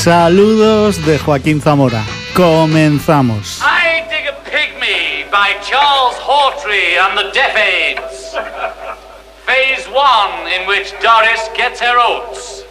Saludos de Joaquín Zamora. Comenzamos. I Dig a Pygmy by Charles Hawtrey and the Deaf Aids. Phase 1, in which Doris gets her oats.